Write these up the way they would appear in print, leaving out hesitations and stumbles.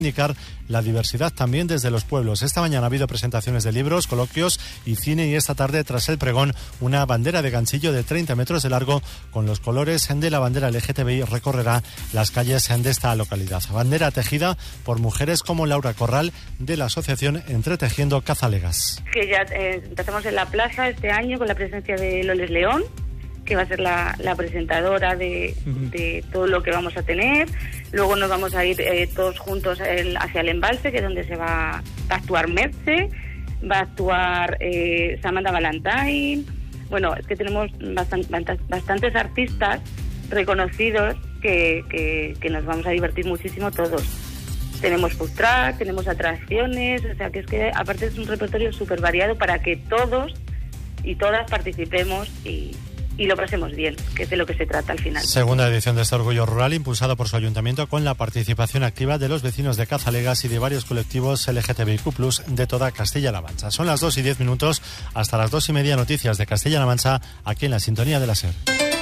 indicar la diversidad también desde los pueblos. Esta mañana ha habido presentaciones de libros, coloquios y cine, y esta tarde, tras el pregón, una bandera de ganchillo de 30 metros de largo con los colores de la bandera LGTBI recorrerá las calles de esta localidad. Bandera tejida por mujeres como Laura Corral, de la asociación Entretejiendo Cazalegas. Que ya empezamos en la plaza este año con la presencia de Loles León, que va a ser la presentadora de todo lo que vamos a tener. Luego nos vamos a ir todos juntos hacia el embalse, que es donde se va a actuar Merce, va a actuar Samantha Valentine. Bueno, es que tenemos bastantes artistas reconocidos que nos vamos a divertir muchísimo todos. Tenemos food truck, tenemos atracciones, o sea que es que aparte es un repertorio súper variado para que todos y todas participemos y lo pasemos bien, que es de lo que se trata al final. Segunda edición de este Orgullo Rural, impulsado por su ayuntamiento con la participación activa de los vecinos de Cazalegas y de varios colectivos LGTBIQ+ de toda Castilla-La Mancha. Son las 2:10, hasta las 2:30, noticias de Castilla-La Mancha, aquí en la sintonía de la SER.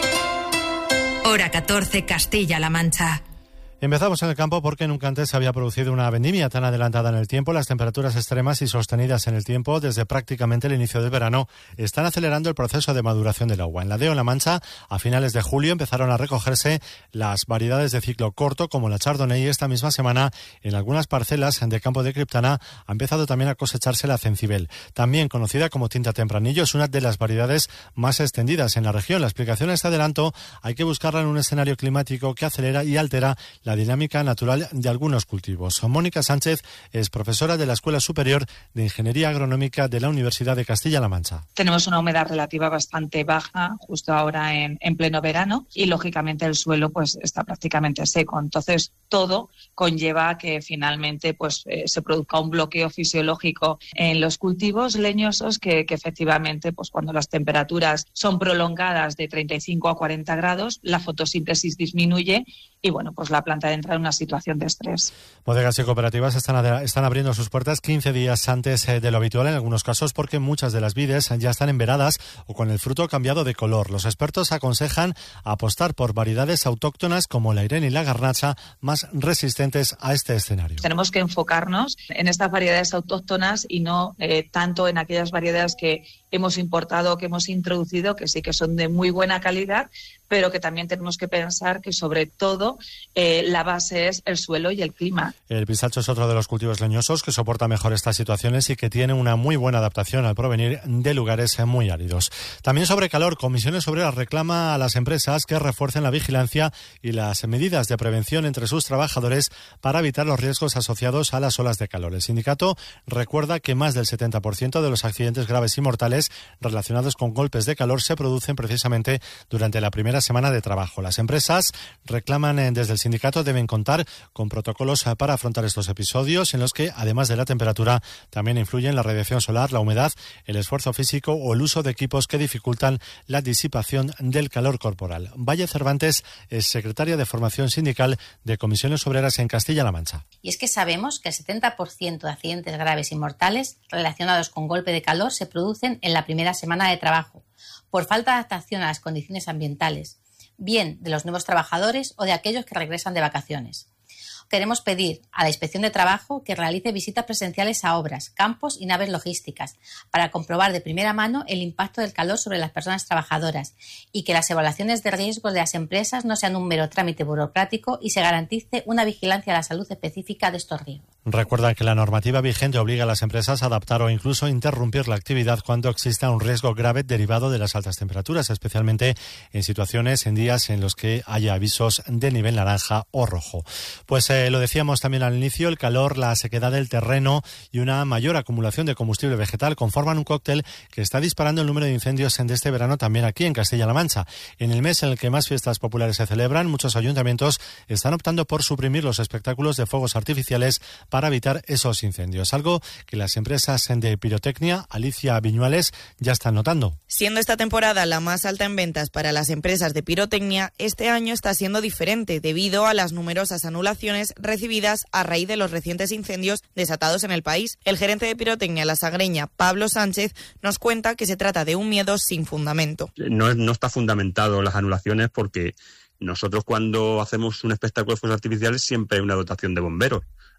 Hora 14, Castilla-La Mancha. Empezamos en el campo porque nunca antes se había producido una vendimia tan adelantada en el tiempo. Las temperaturas extremas y sostenidas en el tiempo desde prácticamente el inicio del verano están acelerando el proceso de maduración del agua. En la Deo, en La Mancha, a finales de julio empezaron a recogerse las variedades de ciclo corto como la Chardonnay, y esta misma semana en algunas parcelas de campo de Criptana ha empezado también a cosecharse la Cencibel. También conocida como tinta tempranillo, es una de las variedades más extendidas en la región. La explicación a este adelanto hay que buscarla en un escenario climático que acelera y altera la dinámica natural de algunos cultivos. Mónica Sánchez es profesora de la Escuela Superior de Ingeniería Agronómica de la Universidad de Castilla-La Mancha. Tenemos una humedad relativa bastante baja justo ahora en pleno verano y lógicamente el suelo pues está prácticamente seco. Entonces todo conlleva que finalmente pues se produzca un bloqueo fisiológico en los cultivos leñosos que efectivamente pues cuando las temperaturas son prolongadas de 35 a 40 grados la fotosíntesis disminuye y bueno pues la planta entra en una situación de estrés. Bodegas y cooperativas están abriendo sus puertas 15 días antes de lo habitual en algunos casos porque muchas de las vides ya están enveradas o con el fruto cambiado de color. Los expertos aconsejan apostar por variedades autóctonas como la Irene y la Garnacha, más resistentes a este escenario. Tenemos que enfocarnos en estas variedades autóctonas y no tanto en aquellas variedades que hemos importado, que hemos introducido, que sí que son de muy buena calidad, pero que también tenemos que pensar que sobre todo la base es el suelo y el clima. El pistacho es otro de los cultivos leñosos que soporta mejor estas situaciones y que tiene una muy buena adaptación al provenir de lugares muy áridos. También sobre calor, Comisiones Obreras reclama a las empresas que refuercen la vigilancia y las medidas de prevención entre sus trabajadores para evitar los riesgos asociados a las olas de calor. El sindicato recuerda que más del 70% de los accidentes graves y mortales relacionados con golpes de calor se producen precisamente durante la primera semana de trabajo. Las empresas reclaman desde el sindicato deben contar con protocolos para afrontar estos episodios en los que, además de la temperatura, también influyen la radiación solar, la humedad, el esfuerzo físico o el uso de equipos que dificultan la disipación del calor corporal. Valle Cervantes es secretaria de Formación Sindical de Comisiones Obreras en Castilla-La Mancha. Y es que sabemos que el 70% de accidentes graves y mortales relacionados con golpe de calor se producen en la primera semana de trabajo, por falta de adaptación a las condiciones ambientales, bien de los nuevos trabajadores o de aquellos que regresan de vacaciones. Queremos pedir a la Inspección de Trabajo que realice visitas presenciales a obras, campos y naves logísticas para comprobar de primera mano el impacto del calor sobre las personas trabajadoras y que las evaluaciones de riesgos de las empresas no sean un mero trámite burocrático y se garantice una vigilancia a la salud específica de estos riesgos. Recuerdan que la normativa vigente obliga a las empresas a adaptar o incluso interrumpir la actividad cuando exista un riesgo grave derivado de las altas temperaturas, especialmente en situaciones en días en los que haya avisos de nivel naranja o rojo. Pues lo decíamos también al inicio, el calor, la sequedad del terreno y una mayor acumulación de combustible vegetal conforman un cóctel que está disparando el número de incendios de este verano también aquí en Castilla-La Mancha. En el mes en el que más fiestas populares se celebran, muchos ayuntamientos están optando por suprimir los espectáculos de fuegos artificiales para evitar esos incendios, algo que las empresas de pirotecnia, Alicia Viñuales, ya están notando. Siendo esta temporada la más alta en ventas para las empresas de pirotecnia, este año está siendo diferente debido a las numerosas anulaciones recibidas a raíz de los recientes incendios desatados en el país. El gerente de pirotecnia La Sagreña, Pablo Sánchez, nos cuenta que se trata de un miedo sin fundamento. No está fundamentado las anulaciones porque nosotros cuando hacemos un espectáculo de fuegos artificiales siempre hay una dotación de bomberos.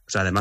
además